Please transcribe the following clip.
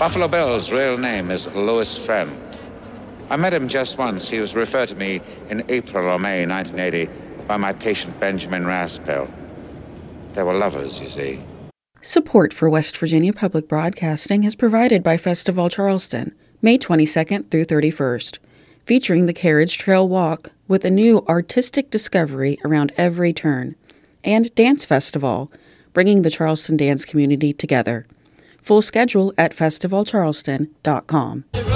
Buffalo Bill's real name is Louis Friend. I met him just once. He was referred to me in April or May 1980 by my patient Benjamin Raspel. They were lovers, you see. Support for West Virginia Public Broadcasting is provided by Festival Charleston, May 22nd through 31st, featuring the Carriage Trail Walk with a new artistic discovery around every turn, and Dance Festival, bringing the Charleston dance community together. Full schedule at festivalcharleston.com.